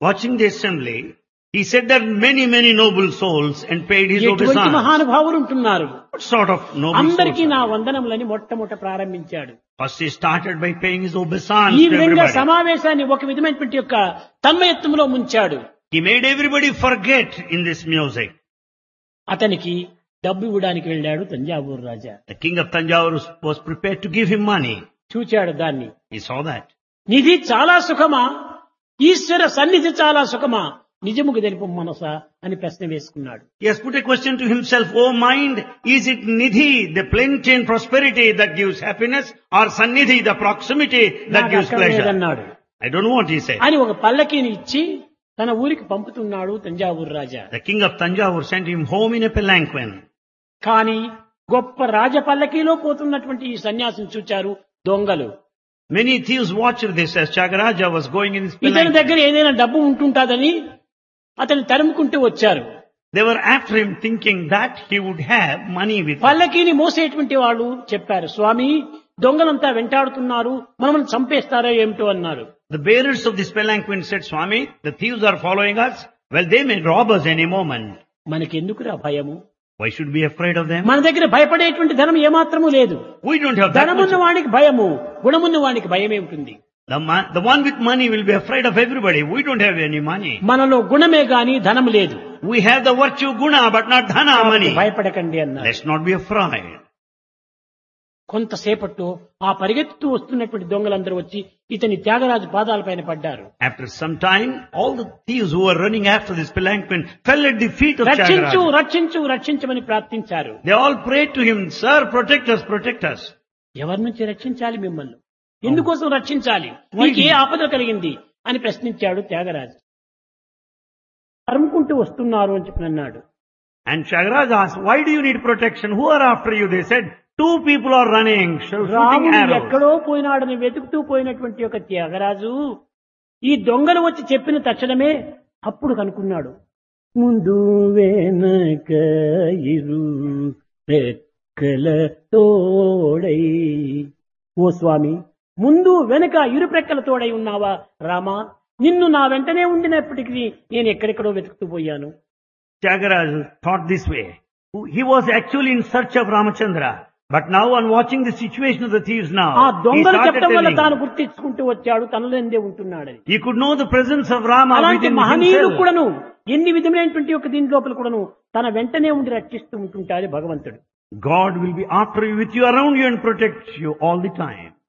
watching the assembly, he said that many noble souls and paid his ఎటువంటి obeisance. మహానుభావులు ఉంటున్నారు. What sort of noble అందరికీ souls నా are they? వందనములని మొట్టమొదట ప్రారంభించాడు. First he started by paying his obeisance ఈ to విధంగా everybody. సమావేశాన్ని ఒక విధమైనటువంటి యొక్క తన్మయత్వంలో ముంచాడు. He made everybody forget in this music. అతనికి డబ్బు ఇవ్వడానికి వెళ్ళాడు తంజావూరు రాజా. The king of Tanjavur was prepared to give him money. చూచాడు దాన్ని. He saw that. నిధి చాలా సుఖమా, ఈశ్వర సన్నిధి చాలా సుఖమా, నిజముకు తెలుపు మనసా అని ప్రశ్న వేసుకున్నాడు. He has put a question to himself, oh mind, is it Nidhi, the plenty and prosperity that gives happiness, or Sannidhi, the proximity that నాకు gives అక్కడ pleasure? లేదన్నాడు. I don't know what he said. అని ఒక పల్లకీని ఇచ్చి తన ఊరికి పంపుతున్నాడు తంజావూరు రాజా. The king of Tanjavur sent him home in a palanquin. కానీ గొప్ప రాజ పల్లకీలో పోతున్నటువంటి ఈ సన్యాసిని చూచారు దొంగలు. Many thieves watched this as Chagaraja was going in his ఇతని palanquin. దగ్గర ఏదైనా డబ్బు ఉంటుంటాదని అతన్ని తరుముకుంటూ వచ్చారు. They were after him thinking that he would have money with him. పల్లకీని మోసేటువంటి వాళ్ళు చెప్పారు, స్వామి దొంగలంతా వెంటాడుతున్నారు, మనల్ని చంపేస్తారో ఏమిటో అన్నారు. The bearers of this palanquin said, Swami, the thieves are following us. Well, they may rob us any moment. మనకెందుకురా భయము? Why should we be afraid of them? మన దగ్గర భయపడేటువంటి ధనం ఏమాత్రము లేదు. We don't have that ధనమున్న much. వాడికి భయము, గుణమున్న వాడికి భయమే ఉంటుంది. The one with money will be afraid of everybody. We don't have any money. మనలో గుణమే గాని ధనము లేదు. We have the virtue guna, but not dhana money. భయపడకండి అన్నారు. Let's not be afraid. కొంతసేపట్లో ఆ పరిగెత్తుతూ వస్తున్నటువంటి దొంగలందరూ వచ్చి ఇతని త్యాగరాజు పాదాలపైన పడ్డారు. After some time, all the thieves who were running after this palanquin fell at the feet of రక్షించు Chagaraja. రక్షించు రక్షించమని ప్రార్థించారు. They all prayed to him, Sir, protect us, protect us. ఎవరి నుంచి రక్షించాలి మిమ్మల్ని? ఎందుకోసం రక్షించాలి? Why నీకు ఏ did- ఆపద కలిగింది అని ప్రశ్నించాడు త్యాగరాజు. తరుముకుంటూ వస్తున్నారు అని చెప్పి అన్నాడు. And Chagaraja asked, why do you need protection? Who are after you? They said, two people are running, shooting రాముడు arrows. ఎక్కడో పోయినాడని వెతుకుతూ పోయినటువంటి ఒక త్యాగరాజు ఈ దొంగలు వచ్చి చెప్పిన తక్షణమే అప్పుడు కనుక్కున్నాడు. ముందు వెనక ఇరు రెక్కల తోడై, ఓ స్వామి ముందు వెనక ఇరు రెక్కల తోడై ఉన్నావా రామా? నిన్ను నా వెంటనే ఉండినప్పటికీ నేను ఎక్కడెక్కడో వెతుకుతూ పోయాను. Chagaraja thought this way. He was actually in search of Ramachandra. But now on watching the situation of the thieves ఆ now, he దొంగలు started చెప్పడం వల్ల telling. తాను గుర్తించుకుంటూ వచ్చాడు తనలోనే ఉంటున్నాడని. He could know the presence of Rama అలాంటి within మహనీయులు himself. కూడాను ఎన్ని విధమైనటువంటి ఒక దీని లోపల కూడాను తన వెంటనే ఉండి రక్షిస్తూ ఉంటుంటాడు భగవంతుడు. God will be after you, with you, around you, and protect you all the time.